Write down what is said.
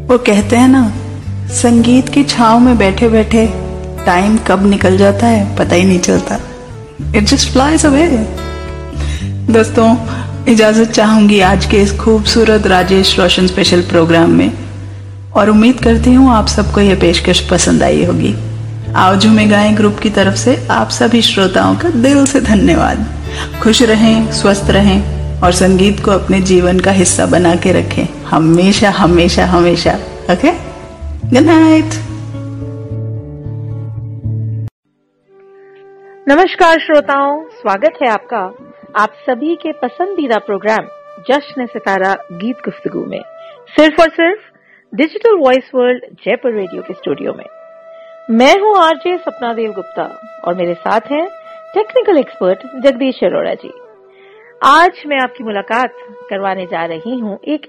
वो कहते हैं ना, संगीत की छांव में बैठे बैठे टाइम कब निकल जाता है पता ही नहीं चलता। It just flies away. दोस्तों, इजाजत चाहूंगी आज के इस खूबसूरत राजेश रोशन स्पेशल प्रोग्राम में, और उम्मीद करती हूँ आप सबको यह पेशकश पसंद आई होगी। आओ झूमे गाएं ग्रुप की तरफ से आप सभी श्रोताओं का दिल से धन्यवाद। खुश रहें, स्वस्थ रहें और संगीत को अपने जीवन का हिस्सा बना के रखें हमेशा हमेशा हमेशा। Okay, good night. नमस्कार श्रोताओं, स्वागत है आपका आप सभी के पसंदीदा प्रोग्राम जश्न सितारा गीत गुफ्तगू में, सिर्फ और सिर्फ digital voice world Jaipur radio के स्टूडियो में। मैं हूं आरजे सपना देव गुप्ता और मेरे साथ हैं टेक्निकल एक्सपर्ट जगदीश अरोड़ा जी। आज मैं आपकी मुलाकात करवाने जा रही हूं एक